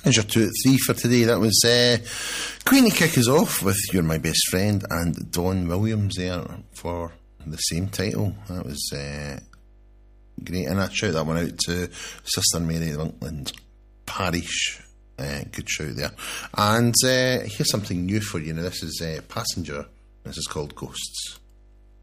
There's your 2 at 3 for today. That was Queen to kick us off with You're My Best Friend, and Don Williams there for the same title. That was great, and I shout that one out to Sister Mary of Monkland Parish. Good shout there. And here's something new for you now. This is Passenger. This is called Ghosts.